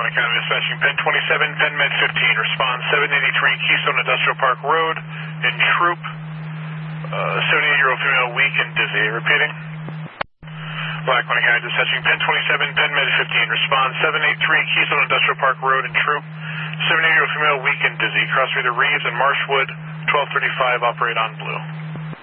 County dispatching Penn 27, Penn Med 15, respond 783 Keystone Industrial Park Road in Troop. 78-year-old female, weak and dizzy. Repeating. Lackawanna County dispatching Penn 27, Penn Med 15, respond 783 Keystone Industrial Park Road in Troop. 78-year-old female, weak and dizzy. Cross either Reeves and Marshwood, 1235, operate on blue.